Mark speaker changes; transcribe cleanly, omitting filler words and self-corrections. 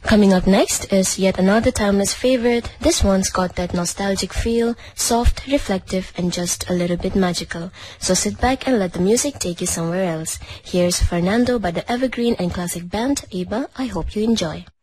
Speaker 1: Coming up next is yet another timeless favorite. This one's got that nostalgic feel, soft, reflective, and just a little bit magical. So sit back and let the music take you somewhere else. Here's Fernando by the evergreen and classic band ABBA. I hope you enjoy.